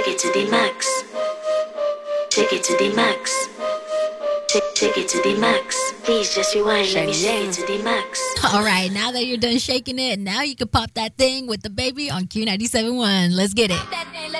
Take it to the max. Take it to the max. Take it to the max. Please just rewind. Let me shake it to the max. All right, now that you're done shaking it, now you can pop that thing with the baby on Q97.1. Let's get it.